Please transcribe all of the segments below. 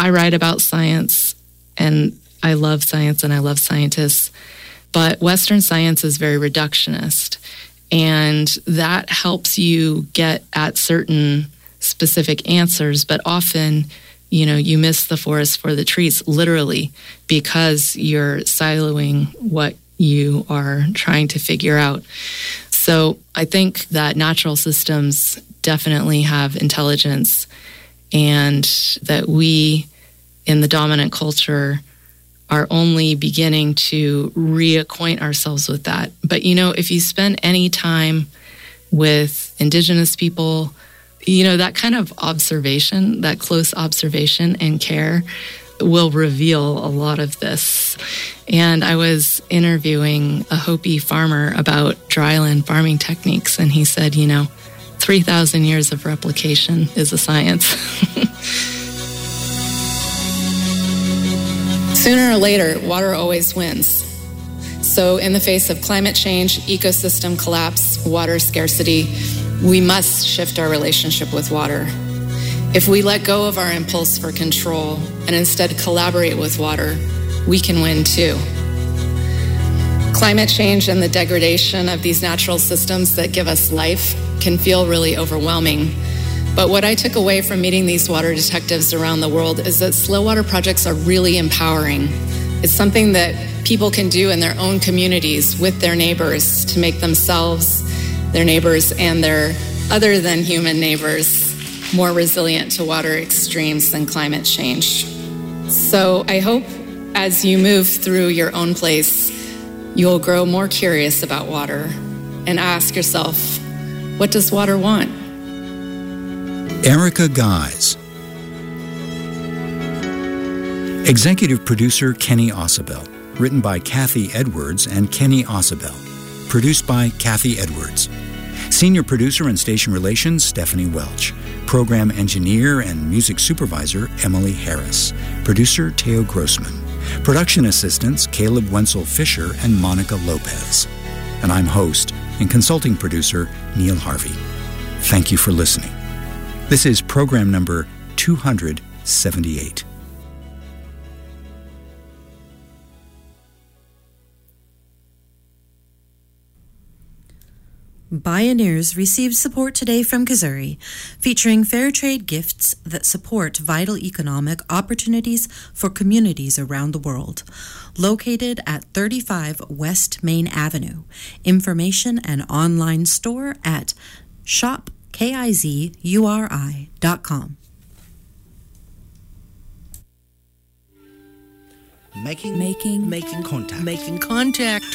I write about science, and I love science and I love scientists, but Western science is very reductionist, and that helps you get at certain specific answers, but often, you miss the forest for the trees, literally, because you're siloing what you are trying to figure out. So I think that natural systems definitely have intelligence, and that we in the dominant culture are only beginning to reacquaint ourselves with that. But, if you spend any time with indigenous people, that kind of observation, that close observation and care will reveal a lot of this. And I was interviewing a Hopi farmer about dryland farming techniques, and he said, 3,000 years of replication is a science. Sooner or later, water always wins. So in the face of climate change, ecosystem collapse, water scarcity, we must shift our relationship with water. If we let go of our impulse for control and instead collaborate with water, we can win too. Climate change and the degradation of these natural systems that give us life can feel really overwhelming. But what I took away from meeting these water detectives around the world is that slow water projects are really empowering. It's something that people can do in their own communities with their neighbors to make themselves, their neighbors, and their other than human neighbors more resilient to water extremes than climate change. So I hope as you move through your own place, you'll grow more curious about water and ask yourself, what does water want? Erica Guise. Executive producer Kenny Ausubel. Written by Kathy Edwards and Kenny Ausubel. Produced by Kathy Edwards. Senior producer and station relations, Stephanie Welch. Program engineer and music supervisor, Emily Harris. Producer, Teo Grossman. Production assistants, Caleb Wenzel-Fisher and Monica Lopez. And I'm host and consulting producer, Neil Harvey. Thank you for listening. This is program number 278. Bioneers received support today from Kazuri, featuring fair trade gifts that support vital economic opportunities for communities around the world. Located at 35 West Main Avenue. Information and online store at shopkizuri.com. Making contact.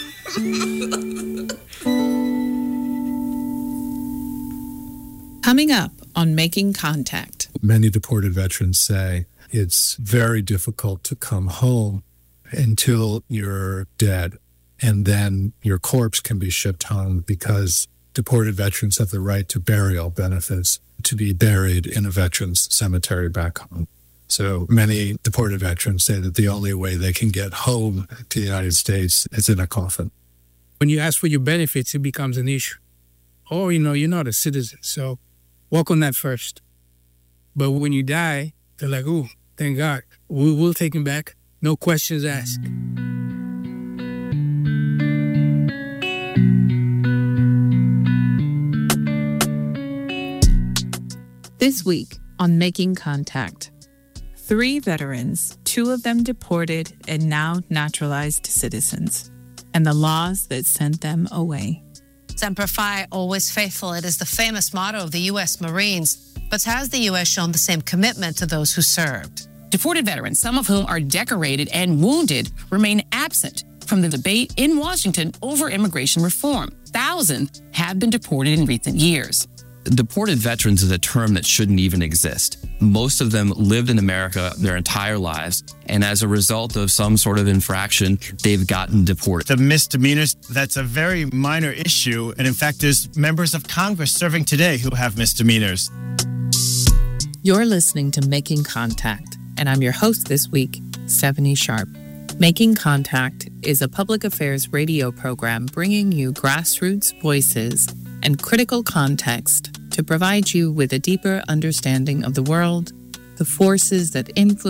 Coming up on Making Contact. Many deported veterans say it's very difficult to come home until you're dead, and then your corpse can be shipped home because deported veterans have the right to burial benefits to be buried in a veterans cemetery back home. So many deported veterans say that the only way they can get home to the United States is in a coffin. When you ask for your benefits, it becomes an issue. Or, you're not a citizen, so work on that first. But when you die, they're like, ooh, thank God. We'll take him back. No questions asked. This week on Making Contact. 3 veterans, 2 of them deported and now naturalized citizens, and the laws that sent them away. Semper Fi, always faithful. It is the famous motto of the U.S. Marines. But has the U.S. shown the same commitment to those who served? Deported veterans, some of whom are decorated and wounded, remain absent from the debate in Washington over immigration reform. Thousands have been deported in recent years. Deported veterans is a term that shouldn't even exist. Most of them lived in America their entire lives, and as a result of some sort of infraction, they've gotten deported. The misdemeanors, that's a very minor issue, and in fact, there's members of Congress serving today who have misdemeanors. You're listening to Making Contact, and I'm your host this week, Stephanie Sharp. Making Contact is a public affairs radio program bringing you grassroots voices and critical context to provide you with a deeper understanding of the world, the forces that influence